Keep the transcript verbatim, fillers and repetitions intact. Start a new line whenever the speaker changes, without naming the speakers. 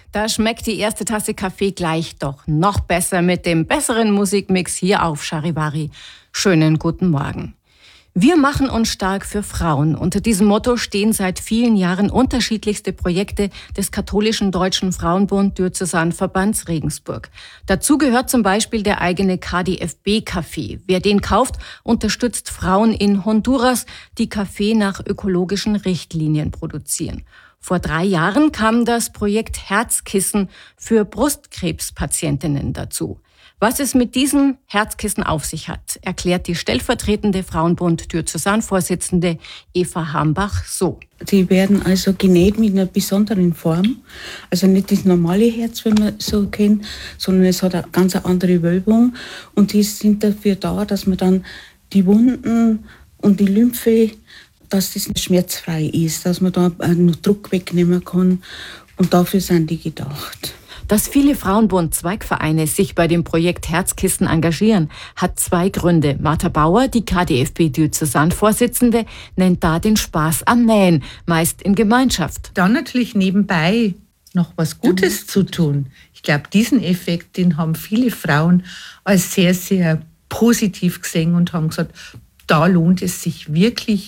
Da schmeckt die erste Tasse Kaffee gleich doch noch besser mit dem besseren Musikmix hier auf Charivari. Schönen guten Morgen. Wir machen uns stark für Frauen. Unter diesem Motto stehen seit vielen Jahren unterschiedlichste Projekte des katholischen Deutschen Frauenbund Diözesanverbands Regensburg. Dazu gehört zum Beispiel der eigene K D F B-Kaffee. Wer den kauft, unterstützt Frauen in Honduras, die Kaffee nach ökologischen Richtlinien produzieren. Vor drei Jahren kam das Projekt Herzkissen für Brustkrebspatientinnen dazu. Was es mit diesem Herzkissen auf sich hat, erklärt die stellvertretende Frauenbund-Diözesanvorsitzende Eva Hambach so.
Die werden also genäht mit einer besonderen Form. Also nicht das normale Herz, wie man so kennt, sondern es hat eine ganz andere Wölbung. Und die sind dafür da, dass man dann die Wunden und die Lymphe, dass das schmerzfrei ist, dass man da noch Druck wegnehmen kann. Und dafür sind die gedacht.
Dass viele Frauenbund-Zweigvereine sich bei dem Projekt Herzkissen engagieren, hat zwei Gründe. Martha Bauer, die K D F B-Diözesan-Vorsitzende, nennt da den Spaß am Nähen, meist in Gemeinschaft.
Dann natürlich nebenbei noch was Gutes mhm. zu tun. Ich glaube, diesen Effekt, den haben viele Frauen als sehr, sehr positiv gesehen und haben gesagt, da lohnt es sich wirklich,